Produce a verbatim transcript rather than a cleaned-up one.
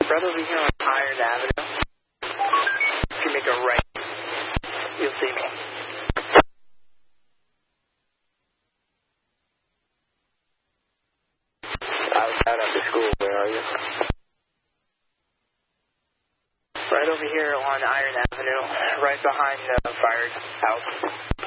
Right over here on Iron Avenue. If you make a right, you'll see me. I was out after school. Where are you? Right over here on Iron Avenue, right behind the firehouse.